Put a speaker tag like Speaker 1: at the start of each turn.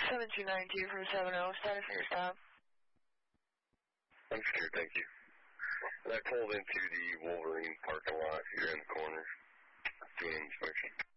Speaker 1: 7292 from 70, status of your stop.
Speaker 2: I'm scared, thank you. I pulled into the Wolverine parking lot here in the corner, doing an inspection.